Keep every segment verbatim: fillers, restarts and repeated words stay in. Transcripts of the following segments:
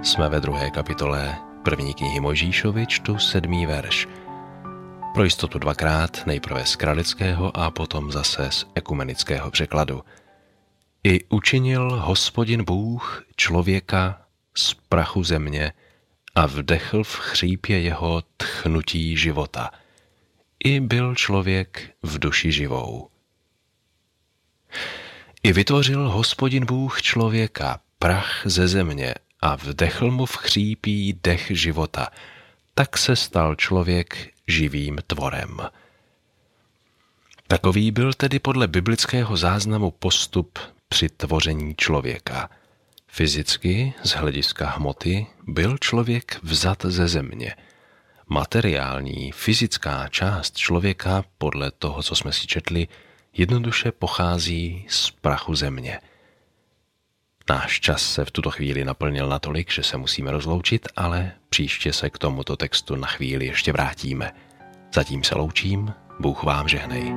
Jsme ve druhé kapitole první knihy Mojžíšovi, čtu sedmý verš. Pro jistotu dvakrát, nejprve z kralického a potom zase z ekumenického překladu. I učinil Hospodin Bůh člověka z prachu země a vdechl v chřípě jeho tchnutí života. I byl člověk v duši živou. I vytvořil Hospodin Bůh člověka, prach ze země, a vdechl mu v chřípí dech života. Tak se stal člověk živým tvorem. Takový byl tedy podle biblického záznamu postup při tvoření člověka. Fyzicky, z hlediska hmoty, byl člověk vzat ze země. Materiální, fyzická část člověka, podle toho, co jsme si četli, jednoduše pochází z prachu země. Náš čas se v tuto chvíli naplnil natolik, že se musíme rozloučit, ale příště se k tomuto textu na chvíli ještě vrátíme. Zatím se loučím, Bůh vám žehnej.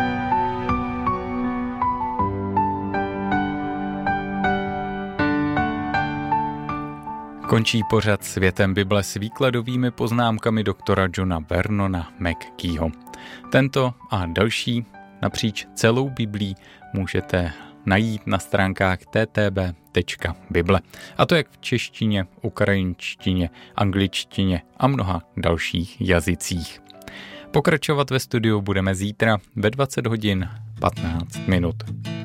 Končí pořad Světem Bible s výkladovými poznámkami doktora Johna Vernona McKeeho. Tento a další napříč celou Biblí můžete najít na stránkách t t b tečka bible. A to jak v češtině, ukrajinštině, angličtině a mnoha dalších jazycích. Pokračovat ve studiu budeme zítra ve dvacet hodin patnáct minut.